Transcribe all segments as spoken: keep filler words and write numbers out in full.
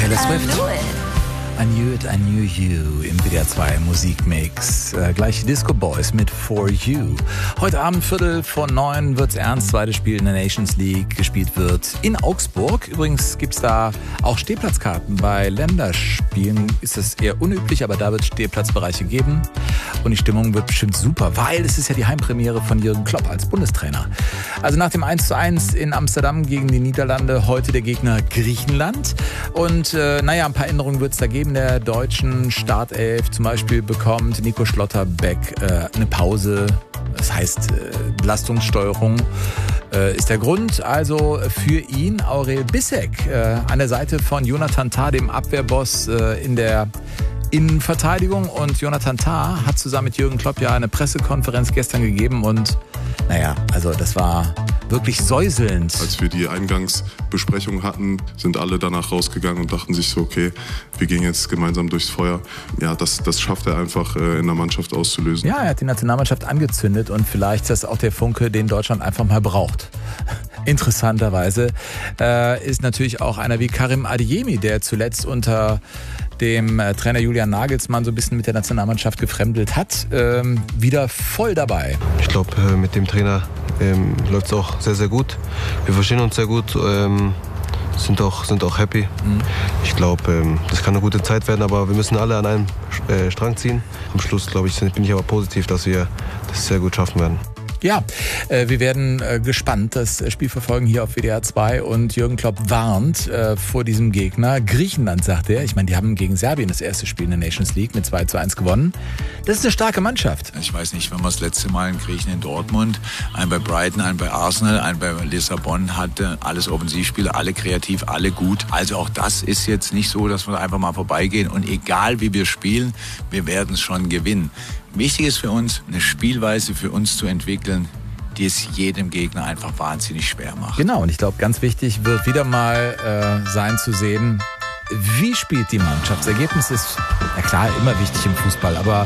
Taylor Swift. I knew it. I Knew It, I Knew You im W D R zwei Musikmix. Äh, gleich Disco Boys mit For You. Heute Abend Viertel vor neun wird's ernst. Zweites Spiel in der Nations League gespielt wird in Augsburg. Übrigens gibt's da auch Stehplatzkarten. Bei Länderspielen ist das eher unüblich, aber da wird es Stehplatzbereiche geben. Und die Stimmung wird bestimmt super, weil es ist ja die Heimpremiere von Jürgen Klopp als Bundestrainer. Also nach dem eins zu eins in Amsterdam gegen die Niederlande heute der Gegner Griechenland. Und äh, naja, ein paar Änderungen wird es da geben. Der deutschen Startelf zum Beispiel bekommt Nico Schlotterbeck äh, eine Pause. Das heißt, äh, Belastungssteuerung äh, ist der Grund. Also für ihn Aurel Bissek äh, an der Seite von Jonathan Tah, dem Abwehrboss äh, in der Innenverteidigung. Und Jonathan Tah hat zusammen mit Jürgen Klopp ja eine Pressekonferenz gestern gegeben. Und naja, also das war wirklich säuselnd. Als wir die Eingangsbesprechung hatten, sind alle danach rausgegangen und dachten sich so, okay, wir gehen jetzt gemeinsam durchs Feuer. Ja, das, das schafft er einfach äh, in der Mannschaft auszulösen. Ja, er hat die Nationalmannschaft angezündet und vielleicht ist das auch der Funke, den Deutschland einfach mal braucht. Interessanterweise äh, ist natürlich auch einer wie Karim Adeyemi, der zuletzt unter dem äh, Trainer Julian Nagelsmann so ein bisschen mit der Nationalmannschaft gefremdelt hat, ähm, wieder voll dabei. Ich glaube, äh, mit dem Trainer ähm, läuft es auch sehr, sehr gut. Wir verstehen uns sehr gut, ähm, sind, auch, sind auch happy. Mhm. Ich glaube, ähm, das kann eine gute Zeit werden, aber wir müssen alle an einem äh, Strang ziehen. Am Schluss, glaube ich, bin ich aber positiv, dass wir das sehr gut schaffen werden. Ja, äh, wir werden äh, gespannt das Spiel verfolgen hier auf W D R zwei und Jürgen Klopp warnt äh, vor diesem Gegner. Griechenland, sagt er. Ich meine, die haben gegen Serbien das erste Spiel in der Nations League mit zwei zu eins gewonnen. Das ist eine starke Mannschaft. Ich weiß nicht, wenn man das letzte Mal einen Griechen in Dortmund, einen bei Brighton, einen bei Arsenal, einen bei Lissabon hatte, alles Offensivspieler, alle kreativ, alle gut. Also auch das ist jetzt nicht so, dass wir einfach mal vorbeigehen und egal wie wir spielen, wir werden es schon gewinnen. Wichtig ist für uns, eine Spielweise für uns zu entwickeln, die es jedem Gegner einfach wahnsinnig schwer macht. Genau, und ich glaube, ganz wichtig wird wieder mal äh, sein zu sehen, wie spielt die Mannschaft. Das Ergebnis ist, na klar, immer wichtig im Fußball, aber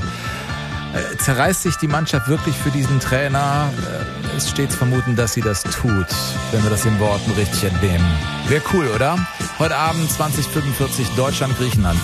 äh, zerreißt sich die Mannschaft wirklich für diesen Trainer? Äh, es steht zu vermuten, dass sie das tut, wenn wir das in Worten richtig entnehmen. Wäre cool, oder? Heute Abend zwanzig fünfundvierzig Deutschland-Griechenland.